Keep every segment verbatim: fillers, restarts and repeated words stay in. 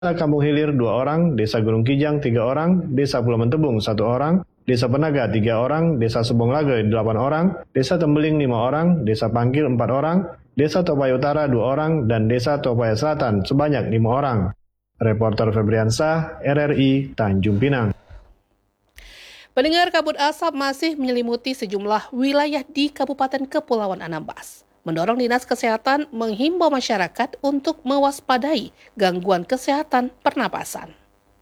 Kampung Hilir dua orang, Desa Gunung Kijang tiga orang, Desa Pulau Mentebung satu orang, Desa Penaga tiga orang, Desa Subong Lage delapan orang, Desa Tembeling lima orang, Desa Pangkil empat orang, Desa Topaya Utara dua orang, dan Desa Topaya Selatan sebanyak lima orang. Reporter Febriansah, R R I, Tanjung Pinang. Pendengar, kabut asap masih menyelimuti sejumlah wilayah di Kabupaten Kepulauan Anambas, mendorong Dinas Kesehatan menghimbau masyarakat untuk mewaspadai gangguan kesehatan pernapasan.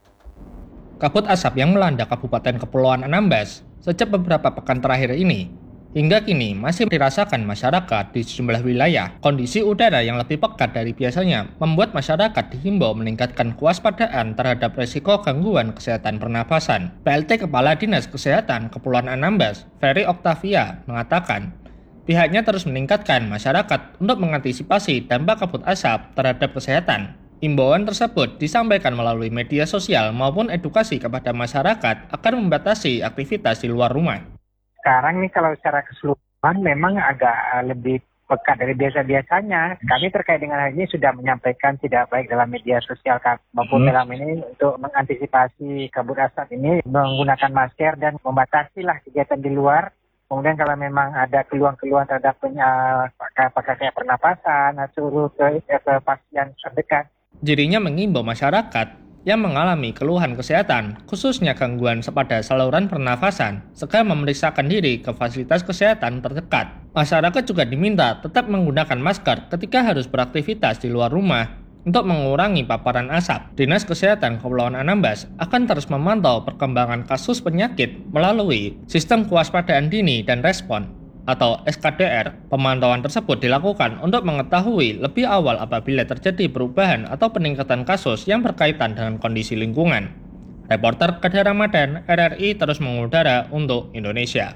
Kabut asap yang melanda Kabupaten Kepulauan Anambas sejak beberapa pekan terakhir ini hingga kini masih dirasakan masyarakat di sejumlah wilayah. Kondisi udara yang lebih pekat dari biasanya membuat masyarakat dihimbau meningkatkan kewaspadaan terhadap risiko gangguan kesehatan pernapasan. P L T Kepala Dinas Kesehatan Kepulauan Anambas, Ferry Octavia, mengatakan pihaknya terus meningkatkan masyarakat untuk mengantisipasi dampak kabut asap terhadap kesehatan. Imbauan tersebut disampaikan melalui media sosial maupun edukasi kepada masyarakat akan membatasi aktivitas di luar rumah. Sekarang nih kalau secara keseluruhan memang agak lebih pekat dari biasa-biasanya. Kami terkait dengan hal ini sudah menyampaikan tidak baik dalam media sosial maupun hmm. dalam ini untuk mengantisipasi kabut asap ini menggunakan masker dan membatasi lah kegiatan di luar. Kemudian kalau memang ada keluhan-keluhan terhadap apakah kayak pernapasan, suruh ke, ke pasien terdekat. Dirinya mengimbau masyarakat yang mengalami keluhan kesehatan, khususnya gangguan pada saluran pernafasan, segera memeriksakan diri ke fasilitas kesehatan terdekat. Masyarakat juga diminta tetap menggunakan masker ketika harus beraktivitas di luar rumah untuk mengurangi paparan asap. Dinas Kesehatan Kepulauan Anambas akan terus memantau perkembangan kasus penyakit melalui sistem kewaspadaan dini dan respon atau S K D R. Pemantauan tersebut dilakukan untuk mengetahui lebih awal apabila terjadi perubahan atau peningkatan kasus yang berkaitan dengan kondisi lingkungan. Reporter Kadir Ramadan, R R I terus mengudara untuk Indonesia.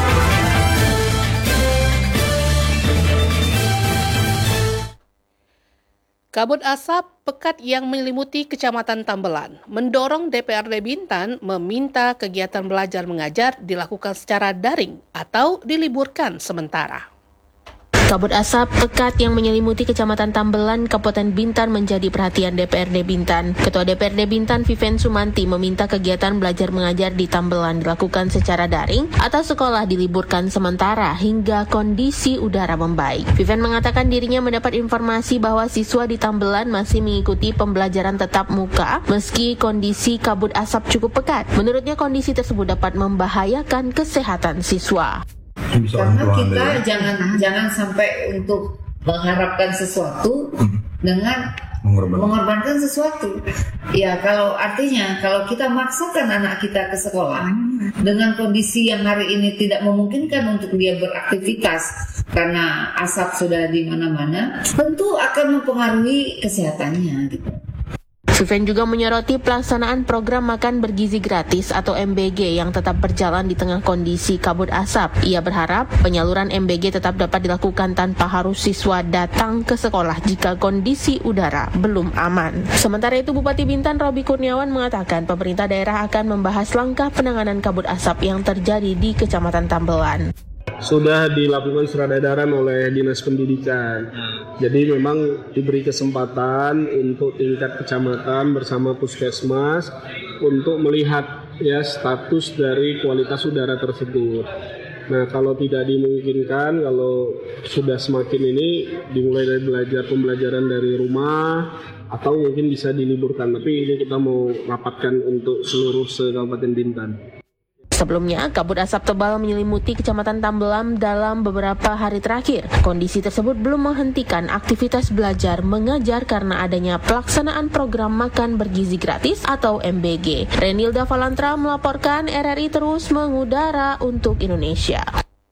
Kabut asap pekat yang menyelimuti Kecamatan Tambelan mendorong D P R D Bintan meminta kegiatan belajar mengajar dilakukan secara daring atau diliburkan sementara. Kabut asap pekat yang menyelimuti Kecamatan Tambelan, Kabupaten Bintan menjadi perhatian D P R D Bintan. Ketua D P R D Bintan, Vivian Sumanti, meminta kegiatan belajar mengajar di Tambelan dilakukan secara daring atau sekolah diliburkan sementara hingga kondisi udara membaik. Vivian mengatakan dirinya mendapat informasi bahwa siswa di Tambelan masih mengikuti pembelajaran tatap muka meski kondisi kabut asap cukup pekat. Menurutnya kondisi tersebut dapat membahayakan kesehatan siswa. Karena kita jangan jangan sampai untuk mengharapkan sesuatu dengan mengorbankan. mengorbankan sesuatu. Ya kalau artinya kalau kita maksakan anak kita ke sekolah dengan kondisi yang hari ini tidak memungkinkan untuk dia beraktivitas karena asap sudah di mana-mana, tentu akan mempengaruhi kesehatannya gitu. Vivian juga menyoroti pelaksanaan program makan bergizi gratis atau M B G yang tetap berjalan di tengah kondisi kabut asap. Ia berharap penyaluran M B G tetap dapat dilakukan tanpa harus siswa datang ke sekolah jika kondisi udara belum aman. Sementara itu, Bupati Bintan Robi Kurniawan mengatakan pemerintah daerah akan membahas langkah penanganan kabut asap yang terjadi di Kecamatan Tambelan. Sudah dilakukan surat edaran oleh Dinas Pendidikan. Jadi memang diberi kesempatan untuk tingkat kecamatan bersama puskesmas untuk melihat ya status dari kualitas udara tersebut. Nah, kalau tidak dimungkinkan, kalau sudah semakin ini dimulai dari belajar pembelajaran dari rumah atau mungkin bisa diliburkan. Tapi ini kita mau rapatkan untuk seluruh se-Kabupaten Bintan. Sebelumnya, kabut asap tebal menyelimuti Kecamatan Tambelan dalam beberapa hari terakhir. Kondisi tersebut belum menghentikan aktivitas belajar mengajar karena adanya pelaksanaan program makan bergizi gratis atau M B G. Renilda Valantra melaporkan, R R I terus mengudara untuk Indonesia.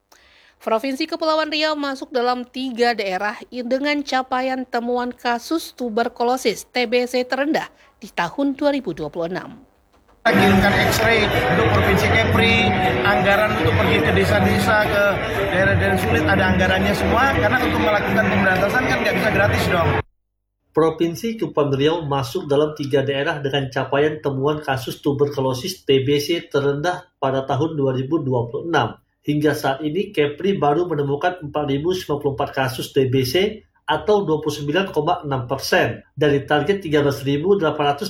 Provinsi Kepulauan Riau masuk dalam tiga daerah dengan capaian temuan kasus tuberkulosis T B C terendah di tahun dua ribu dua puluh enam. Kita kirimkan X-ray untuk Provinsi Kepri, anggaran untuk pergi ke desa-desa, ke daerah-daerah sulit ada anggarannya semua, karena untuk melakukan pemberantasan kan nggak bisa gratis dong. Provinsi Kepulauan Riau masuk dalam tiga daerah dengan capaian temuan kasus tuberkulosis T B C terendah pada tahun dua ribu dua puluh enam. Hingga saat ini, Kepri baru menemukan empat ribu sembilan puluh empat kasus T B C atau dua puluh sembilan koma enam persen dari target tiga belas ribu delapan ratus